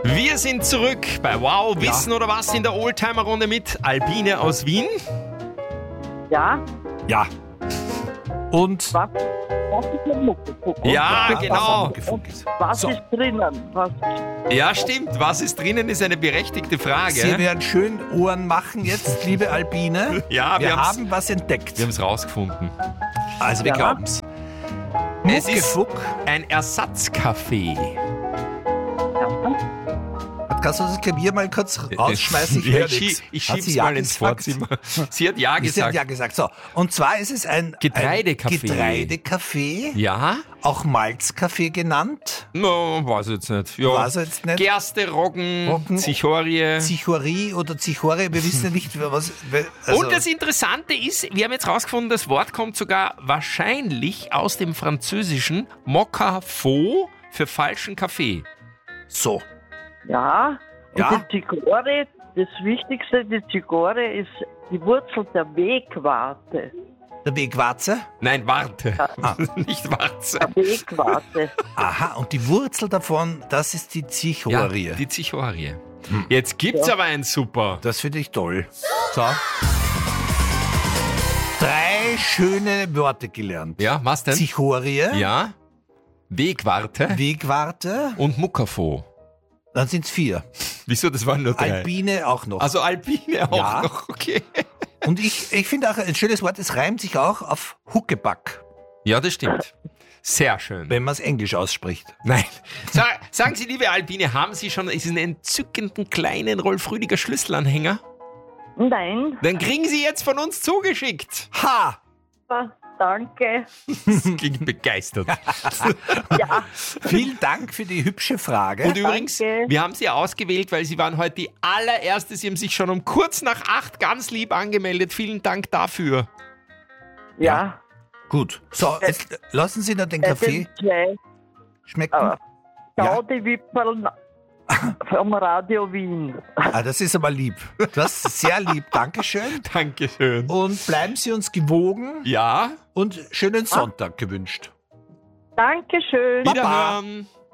Wir sind zurück bei Wow, Wissen oder was in der Oldtimer-Runde mit Albine aus Wien. Ja, Ja. Und was ist der Muckefuck? Ja, genau. Was So. ist drinnen? Ja, stimmt. Was ist drinnen, ist eine berechtigte Sie Frage. werden schön Ohren machen jetzt, liebe Albine. Ja, wir wir haben's- haben was entdeckt. Wir haben es rausgefunden. Also wir Ja. glauben's. Es ist Muckefuck. ein Ersatzkaffee. Kannst du das Klavier mal kurz rausschmeißen? Ja, höre ich nichts. ich Hat schieb's sie ja mal ins gesagt? Vorzimmer. Sie hat ja Sie hat gesagt. ja gesagt. So, und zwar ist es ein Getreidekaffee. Getreidekaffee, Ja? auch Malzkaffee genannt. No, weiß ich jetzt nicht. Ja. Weiß ich jetzt nicht. Gerste, Roggen, Roggen, Zichorie. Zichorie oder Zichore, wir wissen ja nicht, was. Also, Und das Interessante ist, wir haben jetzt rausgefunden, das Wort kommt sogar wahrscheinlich aus dem französischen Mocha faux für falschen Kaffee. so. Ja, und Ja. die Zichore, das Wichtigste, die Zichore ist die Wurzel der Wegwarte. Der Wegwarze. Nein, warte. Nicht Warze. Der Wegwarte. Aha, und die Wurzel davon, das ist die Ja, Zichorie. die Zichorie. Jetzt gibt's aber ein super. Das finde ich toll. So. 3 schöne Worte gelernt. Ja, was denn? Zichorie, Ja. Wegwarte Wegwarte, und Muckafo. dann sind es 4. Wieso, das waren nur 3? Albine auch noch. Also Alpine auch Ja. noch, okay. Und ich finde auch ein schönes Wort, es reimt sich auch auf Huckepack, Ja, das stimmt. Sehr schön. wenn man es Englisch ausspricht. Nein. Sagen Sie, liebe Albine, haben Sie schon diesen entzückenden kleinen Rolf Rüdiger Schlüsselanhänger? Nein, Dann kriegen Sie jetzt von uns zugeschickt. Ha! danke. Das klingt begeistert. Ja, Vielen Dank für die hübsche Frage. Und übrigens, Danke. wir haben Sie ausgewählt, weil Sie waren heute die allererste. Sie haben sich schon um kurz nach 8 ganz lieb angemeldet. Vielen Dank dafür. ja. Gut. So, jetzt lassen Sie noch den Kaffee Den zwei schmecken. Ja. Ja. die Wipperl vom Radio Wien. Ah, das ist aber lieb. Das ist sehr lieb. Dankeschön. Dankeschön. Und bleiben Sie uns gewogen Ja, und schönen Sonntag gewünscht. Dankeschön. wiederhören.